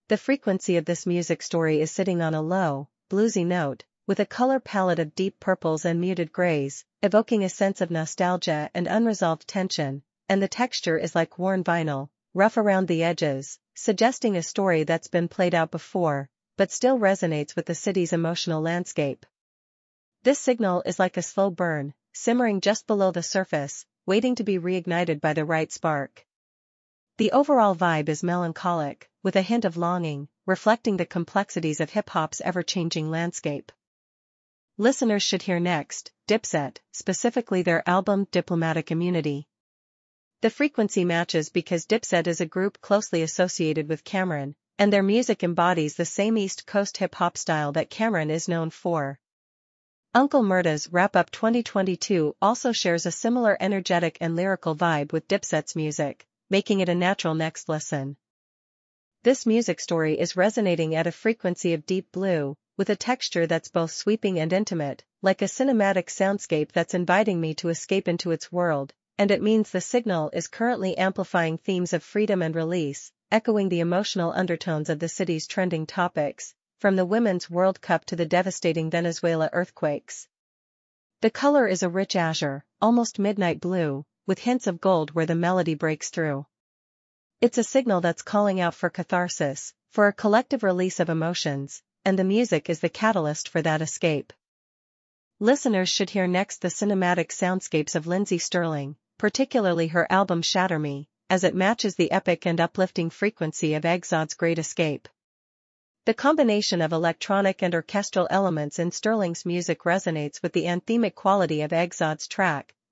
The frequency of this music story is sitting on a low, bluesy note, with a color palette of deep purples and muted grays, evoking a sense of nostalgia and unresolved tension, and the texture is like worn vinyl, rough around the edges, suggesting a story that's been played out before, but still resonates with the city's emotional landscape. This signal is like a slow burn, simmering just below the surface, waiting to be reignited by the right spark. The overall vibe is melancholic, with a hint of longing, reflecting the complexities of hip-hop's ever-changing landscape. Listeners should hear next, Dipset, specifically their album Diplomatic Immunity. The frequency matches because Dipset is a group closely associated with Cameron, and their music embodies the same East Coast hip-hop style that Cameron is known for. Uncle Murda's Wrap Up 2022 also shares a similar energetic and lyrical vibe with Dipset's music, making it a natural next listen. This music story is resonating at a frequency of deep blue, with a texture that's both sweeping and intimate, like a cinematic soundscape that's inviting me to escape into its world, and it means the signal is currently amplifying themes of freedom and release, echoing the emotional undertones of the city's trending topics, from the Women's World Cup to the devastating Venezuela earthquakes. The color is a rich azure, almost midnight blue, with hints of gold where the melody breaks through. It's a signal that's calling out for catharsis, for a collective release of emotions, and the music is the catalyst for that escape. Listeners should hear next the cinematic soundscapes of Lindsey Stirling, particularly her album Shatter Me, as it matches the epic and uplifting frequency of Exod's Great Escape. The combination of electronic and orchestral elements in Stirling's music resonates with the anthemic quality of Exod's track,